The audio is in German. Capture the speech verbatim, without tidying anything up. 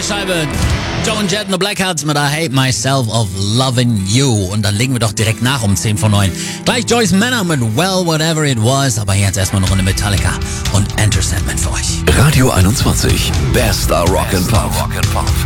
Scheibe. Joan Jett und the Blackhearts mit I Hate Myself of Loving You. Und dann legen wir doch direkt nach um zehn vor neun. Gleich Joyce Manor mit Well, Whatever It Was. Aber jetzt erstmal eine Runde Metallica und Enter Sandman für euch. Radio einundzwanzig. Bester Rock and Pop.